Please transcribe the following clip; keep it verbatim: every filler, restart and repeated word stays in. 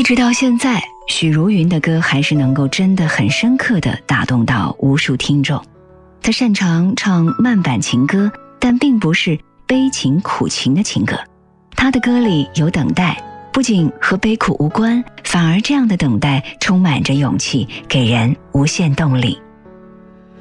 直到现在，许茹芸的歌还是能够真的很深刻地打动到无数听众。她擅长唱慢板情歌，但并不是悲情苦情的情歌。她的歌里有等待，不仅和悲苦无关，反而这样的等待充满着勇气，给人无限动力。